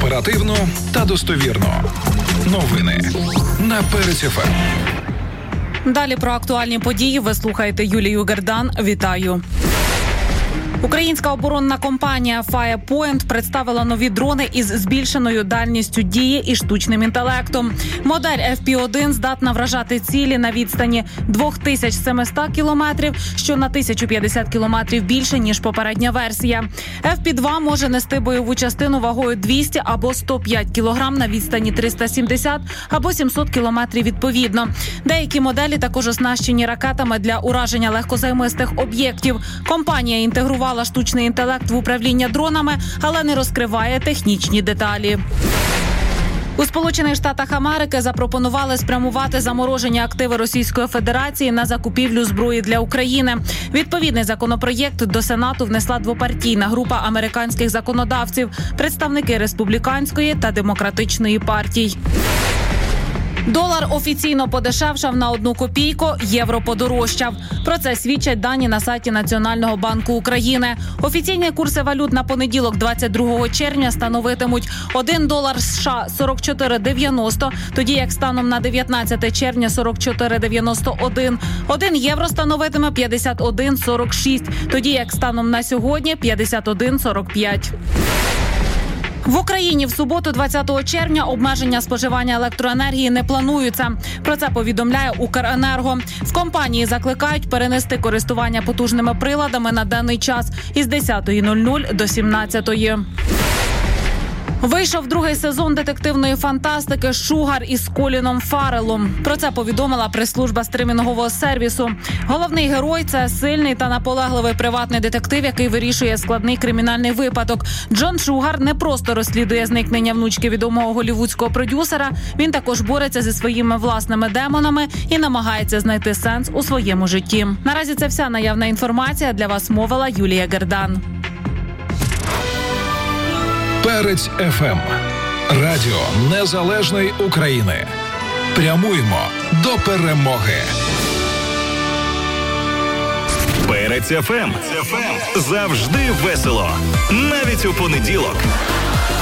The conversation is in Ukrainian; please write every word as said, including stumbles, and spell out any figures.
Оперативно та достовірно. Новини на Перець еф ем. Далі про актуальні події ви слухаєте Юлію Гердан. Вітаю. Українська оборонна компанія Firepoint представила нові дрони із збільшеною дальністю дії і штучним інтелектом. Модель еф пі один здатна вражати цілі на відстані дві тисячі сімсот кілометрів, що на тисячу п'ятдесят кілометрів більше, ніж попередня версія. еф пі два може нести бойову частину вагою двісті або сто п'ять кілограм на відстані триста сімдесят або сімсот кілометрів відповідно. Деякі моделі також оснащені ракетами для ураження легкозаймистих об'єктів. Компанія інтегрувала штучний інтелект в управління дронами, але не розкриває технічні деталі. У Сполучених Штатах Америки запропонували спрямувати заморожені активи Російської Федерації на закупівлю зброї для України. Відповідний законопроєкт до Сенату внесла двопартійна група американських законодавців, представники республіканської та демократичної партій. Долар офіційно подешевшав на одну копійку, євро подорожчав. Про це свідчать дані на сайті Національного банку України. Офіційні курси валют на понеділок, двадцять другого червня, становитимуть один долар США сорок чотири дев'яносто, тоді як станом на дев'ятнадцяте червня сорок чотири дев'яносто один. один євро становитиме п'ятдесят один сорок шість, тоді як станом на сьогодні п'ятдесят один сорок п'ять. В Україні в суботу, двадцятого червня, обмеження споживання електроенергії не плануються. Про це повідомляє Укренерго. В компанії закликають перенести користування потужними приладами на даний час із десятої до сімнадцятої. Вийшов другий сезон детективної фантастики «Шугар» із Коліном Фаррелом. Про це повідомила прес-служба стримінгового сервісу. Головний герой – це сильний та наполегливий приватний детектив, який вирішує складний кримінальний випадок. Джон Шугар не просто розслідує зникнення внучки відомого голлівудського продюсера, він також бореться зі своїми власними демонами і намагається знайти сенс у своєму житті. Наразі це вся наявна інформація. Для вас мовила Юлія Гердан. Перець еф ем. Радіо Незалежної України. Прямуємо до перемоги. Перець еф ем. Завжди весело. Навіть у понеділок.